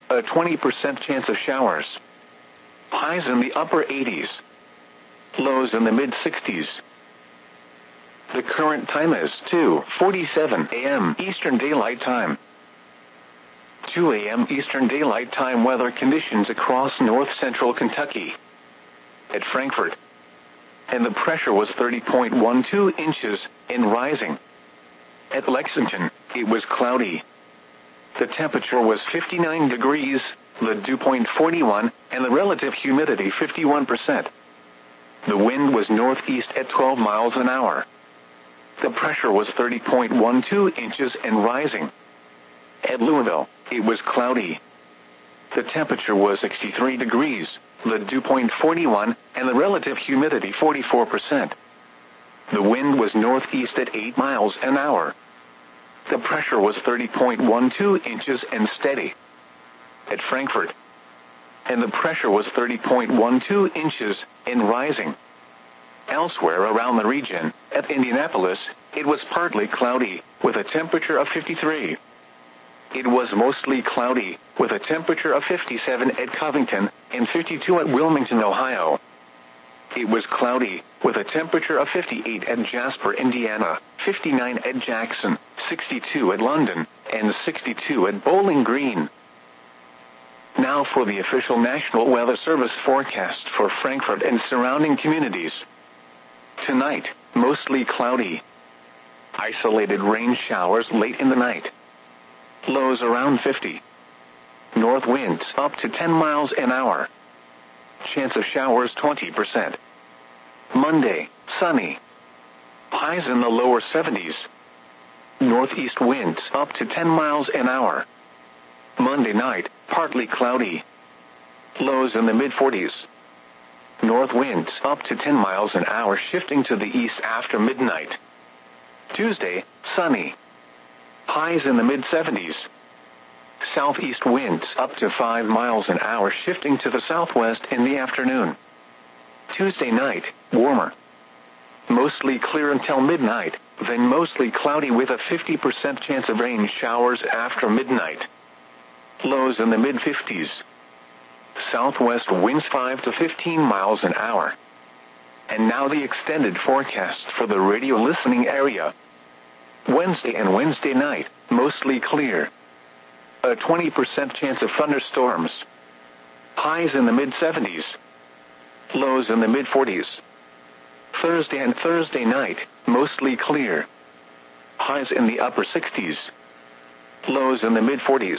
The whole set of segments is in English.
A 20% chance of showers. Highs in the upper 80s. Lows in the mid-60s. The current time is 2:47 a.m. Eastern Daylight Time. 2 a.m. Eastern Daylight Time weather conditions across north-central Kentucky. At Frankfort. And the pressure was 30.12 inches and rising. At Lexington, it was cloudy. The temperature was 59 degrees, the dew point 41, and the relative humidity 51%. The wind was northeast at 12 miles an hour. The pressure was 30.12 inches and rising. At Louisville, it was cloudy. The temperature was 63 degrees, the dew point 41, and the relative humidity 44%. The wind was northeast at 8 miles an hour. The pressure was 30.12 inches and steady. At Frankfort. And the pressure was 30.12 inches and rising. Elsewhere around the region, at Indianapolis, it was partly cloudy, with a temperature of 53. It was mostly cloudy, with a temperature of 57 at Covington and 52 at Wilmington, Ohio. It was cloudy, with a temperature of 58 at Jasper, Indiana, 59 at Jackson, 62 at London, and 62 at Bowling Green. Now for the official National Weather Service forecast for Frankfort and surrounding communities. Tonight, mostly cloudy. Isolated rain showers late in the night. Lows around 50. North winds up to 10 miles an hour. Chance of showers 20%. Monday, sunny. Highs in the lower 70s. Northeast winds up to 10 miles an hour. Monday night, partly cloudy. Lows in the mid-40s. North winds up to 10 miles an hour shifting to the east after midnight. Tuesday, sunny. Highs in the mid-70s. Southeast winds up to 5 miles an hour shifting to the southwest in the afternoon. Tuesday night, warmer. Mostly clear until midnight, then mostly cloudy with a 50% chance of rain showers after midnight. Lows in the mid-50s. Southwest winds 5 to 15 miles an hour. And now the extended forecast for the radio listening area. Wednesday and Wednesday night, mostly clear. A 20% chance of thunderstorms. Highs in the mid-70s. Lows in the mid-40s. Thursday and Thursday night, mostly clear. Highs in the upper 60s. Lows in the mid-40s.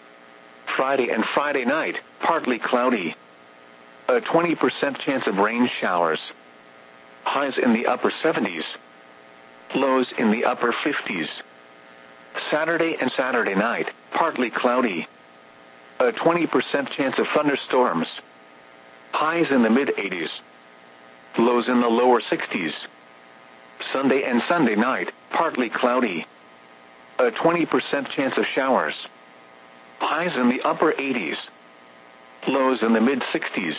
Friday and Friday night, partly cloudy. A 20% chance of rain showers. Highs in the upper 70s. Lows in the upper 50s. Saturday and Saturday night, partly cloudy. A 20% chance of thunderstorms. Highs in the mid-80s. Lows in the lower 60s. Sunday and Sunday night, partly cloudy. A 20% chance of showers. Highs in the upper 80s. Lows in the mid-60s.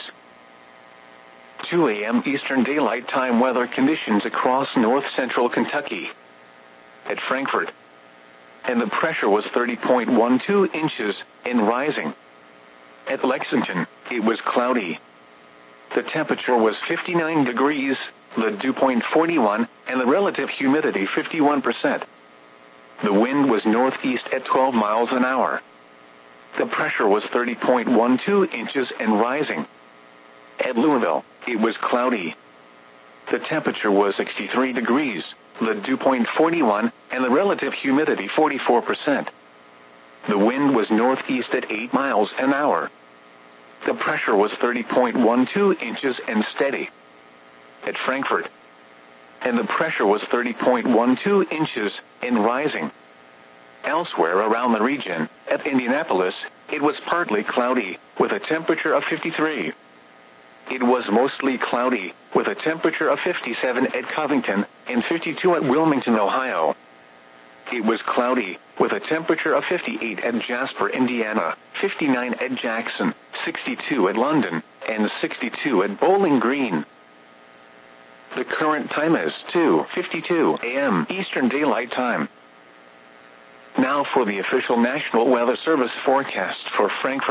2 a.m. Eastern Daylight Time weather conditions across north-central Kentucky. At Frankfort. And the pressure was 30.12 inches and rising. At Lexington, it was cloudy. The temperature was 59 degrees, the dew point 41, and the relative humidity 51%. The wind was northeast at 12 miles an hour. The pressure was 30.12 inches and rising. At Louisville, it was cloudy. The temperature was 63 degrees, the dew point 41, and the relative humidity 44%. The wind was northeast at 8 miles an hour. The pressure was 30.12 inches and steady. At Frankfort. And the pressure was 30.12 inches and rising. Elsewhere around the region, at Indianapolis, it was partly cloudy, with a temperature of 53. It was mostly cloudy, with a temperature of 57 at Covington and 52 at Wilmington, Ohio. It was cloudy, with a temperature of 58 at Jasper, Indiana, 59 at Jackson, 62 at London, and 62 at Bowling Green. The current time is 2:52 a.m. Eastern Daylight Time. Now for the official National Weather Service forecast for Frankfort.